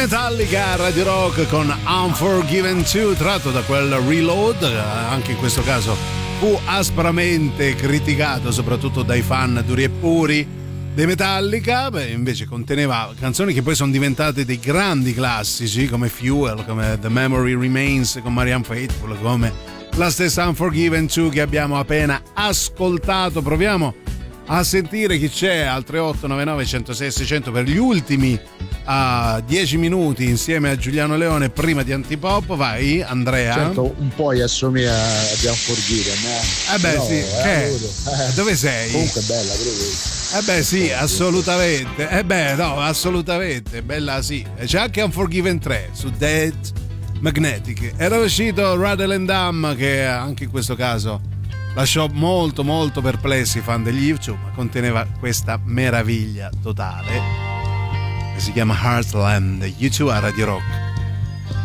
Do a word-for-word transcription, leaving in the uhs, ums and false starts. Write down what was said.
Metallica, Radio Rock con Unforgiven due, tratto da quel Reload. Anche in questo caso fu aspramente criticato soprattutto dai fan duri e puri dei Metallica. Beh, invece conteneva canzoni che poi sono diventate dei grandi classici come Fuel, come The Memory Remains con Marianne Faithfull, come la stessa Unforgiven due che abbiamo appena ascoltato. Proviamo a sentire chi c'è al tre otto nove nove uno zero sei sei zero zero per gli ultimi a uh, dieci minuti insieme a Giuliano Leone prima di Antipop. Vai Andrea. Certo, un po' gli assomiglia a The Unforgiven, eh, eh beh però, sì eh, eh, dove sei? Comunque è bella proprio. Eh beh sì, assolutamente. Eh beh no, assolutamente bella, sì. C'è anche Unforgiven tre su Dead Magnetic. Era uscito Rattle and Dam, che anche in questo caso lasciò molto molto perplessi i fan degli YouTube, ma conteneva questa meraviglia totale che si chiama Heartland. YouTube a Radio Rock.